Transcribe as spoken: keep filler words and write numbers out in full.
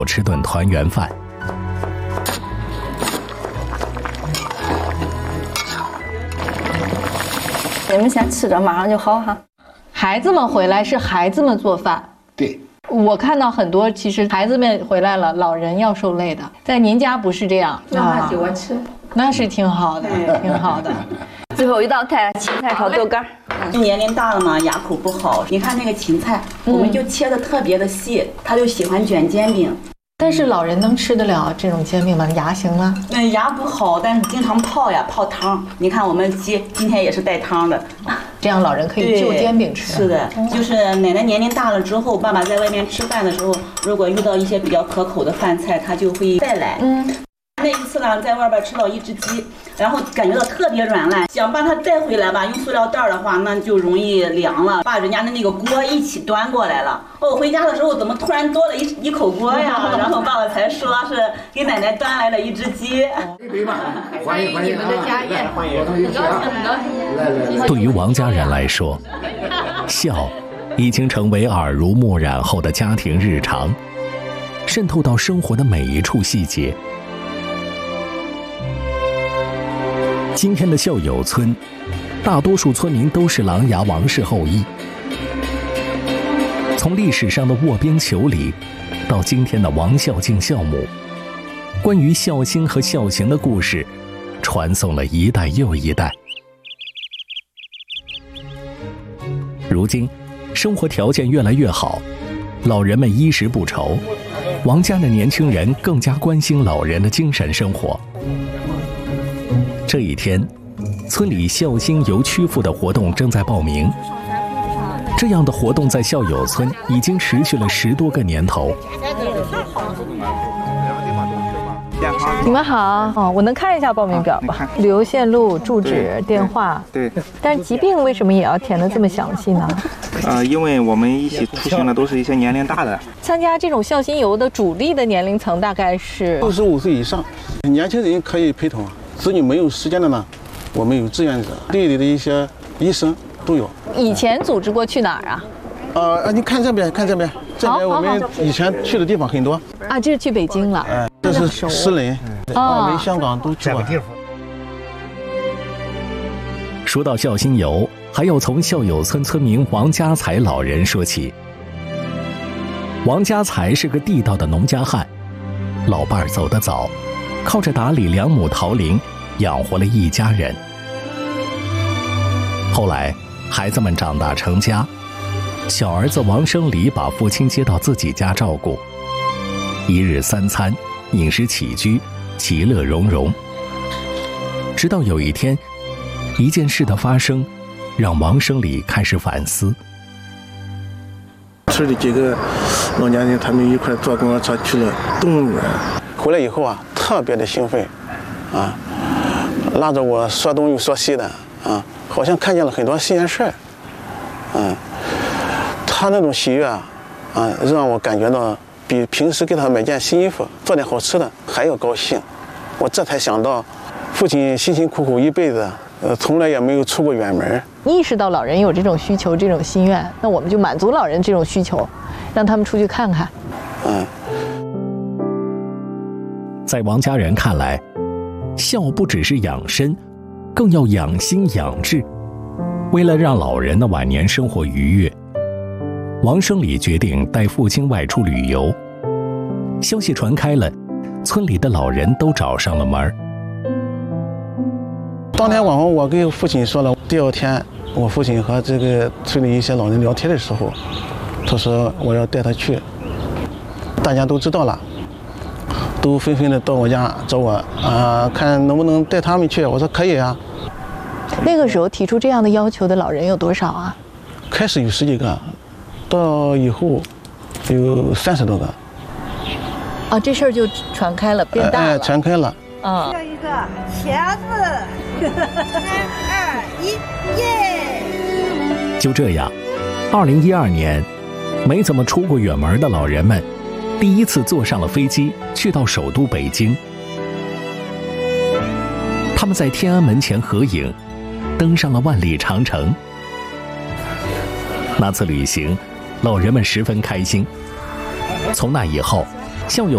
吃顿团圆饭。 你们先吃着，马上就好哈。 孩子们回来是孩子们做饭。 对， 我看到很多，其实孩子们回来了，老人要受累的。在您家不是这样， 让他给我吃， 那是挺好的，挺好的。 最后一道菜，芹菜炒豆干。 年龄大了嘛，牙口不好。你看那个芹菜，我们就切的特别的细，他就喜欢卷煎饼。 但是老人能吃得了这种煎饼吗？牙行吗？ 那牙不好，但是经常泡呀，泡汤。你看我们鸡今天也是带汤的， 这样老人可以就煎饼吃。 是的，就是奶奶年龄大了之后，爸爸在外面吃饭的时候，如果遇到一些比较可口的饭菜，他就会带来。嗯。那一次呢，在外边吃到一只鸡，然后感觉到特别软烂，想把它带回来吧，用塑料袋的话，那就容易凉了，把人家的那个锅一起端过来了。哦，回家的时候怎么突然多了一一口锅呀？然后爸爸才说是给奶奶端来了一只鸡。 欢迎欢迎你们的家宴，欢迎，很高兴很高兴。对于王家人来说，笑已经成为耳濡目染后的家庭日常，渗透到生活的每一处细节。今天的孝友村，大多数村民都是琅琊王氏后裔。从历史上的卧冰求鲤，到今天的王孝敬孝母，关于孝心和孝行的故事，传颂了一代又一代。如今，生活条件越来越好，老人们衣食不愁，王家的年轻人更加关心老人的精神生活。这一天，村里孝心游曲阜的活动正在报名。这样的活动在孝友村已经持续了十多个年头。 你们好，哦，我能看一下报名表吧？旅游线路、住址、电话。 对。 但是疾病为什么也要填得这么详细呢？ 呃，因为我们一起出行的都是一些年龄大的。 参加这种孝心游的主力的年龄层大概是六十五岁以上，年轻人可以陪同。子女没有时间的呢，我们有志愿者，队里的一些医生都有。 以前组织过去哪儿啊？ 呃，你看这边，看这边，这边我们以前去的地方很多。 啊，这是去北京了。 哎，这是石林、澳门、香港都去过。 说到孝心游，还要从孝友村村民王家才老人说起。王家才是个地道的农家汉，老伴儿走得早，靠着打理两亩桃林，养活了一家人。后来，孩子们长大成家，小儿子王生礼把父亲接到自己家照顾，一日三餐，饮食起居，其乐融融。直到有一天，一件事的发生，让王生礼开始反思。 村里几个老年人，他们一块坐公交车去了动物园。 回来以后啊，特别的兴奋，啊，拉着我说东又说西的，啊，好像看见了很多新鲜事儿，嗯，他那种喜悦啊，啊，让我感觉到比平时给他买件新衣服、做点好吃的还要高兴。我这才想到，父亲辛辛苦苦一辈子，呃，从来也没有出过远门。 意识到老人有这种需求、这种心愿，那我们就满足老人这种需求，让他们出去看看。 嗯。 在王家人看来，孝不只是养生，更要养心养志。为了让老人的晚年生活愉悦，王生礼决定带父亲外出旅游。消息传开了，村里的老人都找上了门。 当天晚上我跟父亲说了，第二天我父亲和这个村里一些老人聊天的时候，他说我要带他去。大家都知道了，都纷纷的到我家找我啊、呃，看能不能带他们去。我说可以啊。 那个时候提出这样的要求的老人有多少啊？ 开始有十几个，到以后有三十多个。 啊，这事儿就传开了，变大了。 哎，传开了。 嗯。 这一个茄子，三二一，耶！ 就这样，二零一二年，没怎么出过远门的老人们，第一次坐上了飞机，去到首都北京。他们在天安门前合影，登上了万里长城。那次旅行，老人们十分开心。从那以后，孝友